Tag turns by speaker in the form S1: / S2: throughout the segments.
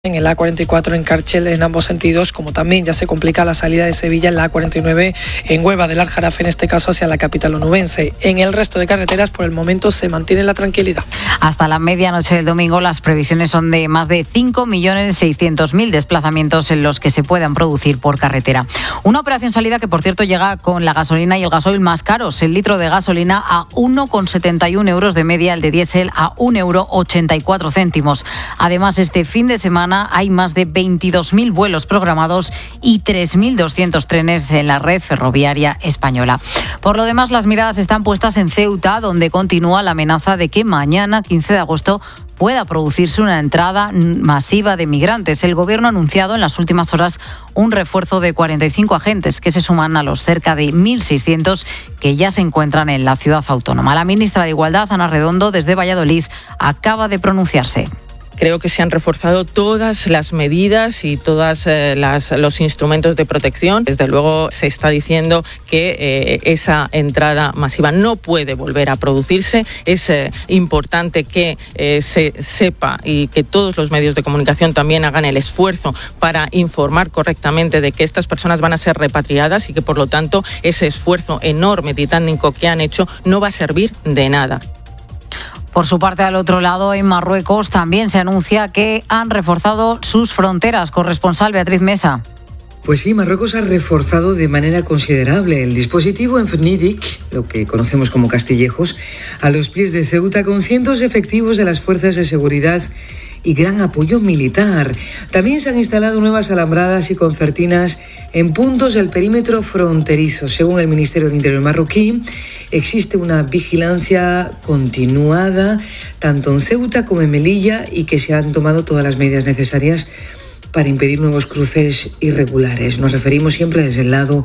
S1: En el A44 en Cárchel en ambos sentidos, como también ya se complica la salida de Sevilla en la A49 en Huelva del Aljarafe, en este caso hacia la capital onubense. En el resto de carreteras, por el momento, se mantiene la tranquilidad.
S2: Hasta la medianoche del domingo, las previsiones son de más de 5.600.000 desplazamientos en los que se puedan producir por carretera. Una operación salida que, por cierto, llega con la gasolina y el gasoil más caros. El litro de gasolina a 1,71 euros de media, el de diésel a 1,84 €. Además, este fin de semana hay más de 22.000 vuelos programados y 3.200 trenes en la red ferroviaria española. Por lo demás, las miradas están puestas en Ceuta, donde continúa la amenaza de que mañana, 15 de agosto, pueda producirse una entrada masiva de migrantes. El Gobierno ha anunciado en las últimas horas un refuerzo de 45 agentes que se suman a los cerca de 1.600 que ya se encuentran en la ciudad autónoma. La ministra de Igualdad, Ana Redondo, desde Valladolid, acaba de pronunciarse.
S3: Creo que se han reforzado todas las medidas y todos los instrumentos de protección. Desde luego se está diciendo que esa entrada masiva no puede volver a producirse. Es importante que se sepa y que todos los medios de comunicación también hagan el esfuerzo para informar correctamente de que estas personas van a ser repatriadas y que, por lo tanto, ese esfuerzo enorme, titánico que han hecho no va a servir de nada.
S2: Por su parte, al otro lado, en Marruecos, también se anuncia que han reforzado sus fronteras. Corresponsal Beatriz Mesa.
S4: Pues sí, Marruecos ha reforzado de manera considerable el dispositivo en Fnidic, lo que conocemos como Castillejos, a los pies de Ceuta, con cientos de efectivos de las fuerzas de seguridad y gran apoyo militar. También se han instalado nuevas alambradas y concertinas en puntos del perímetro fronterizo. Según el Ministerio del Interior marroquí, existe una vigilancia continuada tanto en Ceuta como en Melilla y que se han tomado todas las medidas necesarias para impedir nuevos cruces irregulares. Nos referimos siempre desde el lado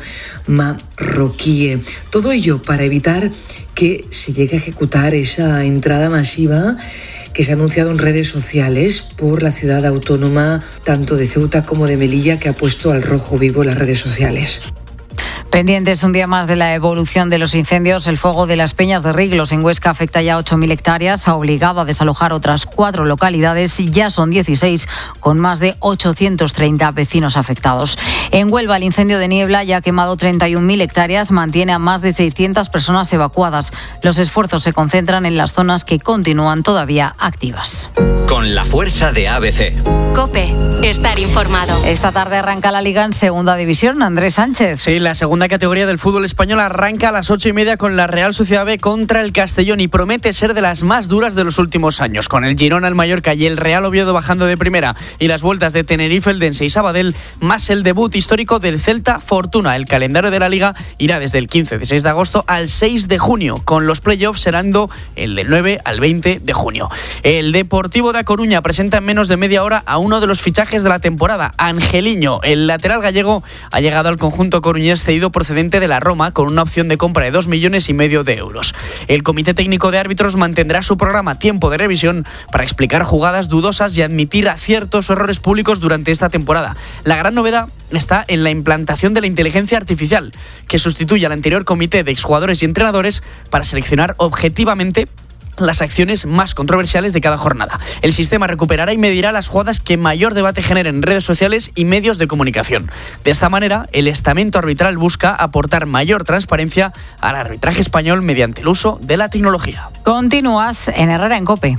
S4: marroquí. Todo ello para evitar que se llegue a ejecutar esa entrada masiva que se ha anunciado en redes sociales por la ciudad autónoma, tanto de Ceuta como de Melilla, que ha puesto al rojo vivo las redes sociales.
S2: Pendientes un día más de la evolución de los incendios, el fuego de las Peñas de Riglos en Huesca afecta ya 8.000 hectáreas, ha obligado a desalojar otras 4 localidades y ya son 16, con más de 830 vecinos afectados. En Huelva, el incendio de Niebla ya ha quemado 31.000 hectáreas, mantiene a más de 600 personas evacuadas. Los esfuerzos se concentran en las zonas que continúan todavía activas.
S5: Con la fuerza de ABC.
S6: COPE, estar informado.
S2: Esta tarde arranca la Liga en Segunda División. Andrés Sánchez.
S7: Sí, la segunda categoría del fútbol español arranca a las 8:30 con la Real Sociedad B contra el Castellón y promete ser de las más duras de los últimos años, con el Girona, el Mallorca y el Real Oviedo bajando de primera y las vueltas de Tenerife, Eldense y Sabadell, más el debut histórico del Celta Fortuna. El calendario de la Liga irá desde el 16 de agosto al 6 de junio, con los playoffs serando el del 9 al 20 de junio. El Deportivo de A Coruña presenta en menos de media hora a uno de los fichajes de la temporada, Angeliño. El lateral gallego ha llegado al conjunto coruñés cedido procedente de la Roma con una opción de compra de 2,5 millones de euros. El Comité Técnico de Árbitros mantendrá su programa Tiempo de Revisión para explicar jugadas dudosas y admitir aciertos o errores públicos durante esta temporada. La gran novedad está en la implantación de la inteligencia artificial, que sustituye al anterior comité de exjugadores y entrenadores para seleccionar objetivamente las acciones más controversiales de cada jornada. El sistema recuperará y medirá las jugadas que mayor debate generen en redes sociales y medios de comunicación. De esta manera, el estamento arbitral busca aportar mayor transparencia al arbitraje español mediante el uso de la tecnología.
S2: Continúas en Herrera en COPE.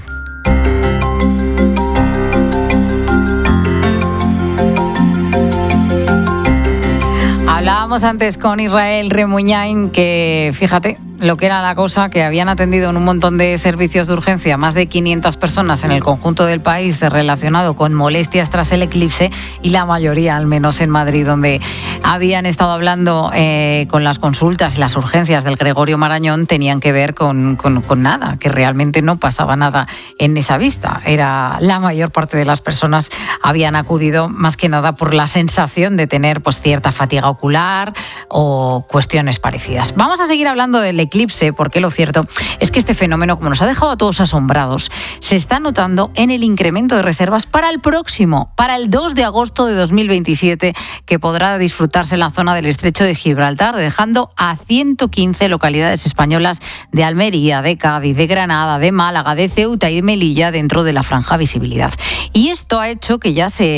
S2: Hablábamos antes con Israel Remuñain que, fíjate, lo que era la cosa, que habían atendido en un montón de servicios de urgencia más de 500 personas en el conjunto del país relacionado con molestias tras el eclipse y la mayoría, al menos en Madrid, donde habían estado hablando con las consultas y las urgencias del Gregorio Marañón, tenían que ver con nada, que realmente no pasaba nada en esa vista. Era la mayor parte de las personas habían acudido más que nada por la sensación de tener pues cierta fatiga ocular o cuestiones parecidas. Vamos a seguir hablando del eclipse, porque lo cierto es que este fenómeno, como nos ha dejado a todos asombrados, se está notando en el incremento de reservas para el próximo, para el 2 de agosto de 2027, que podrá disfrutarse en la zona del Estrecho de Gibraltar, dejando a 115 localidades españolas de Almería, de Cádiz, de Granada, de Málaga, de Ceuta y de Melilla dentro de la franja visibilidad. Y esto ha hecho que ya se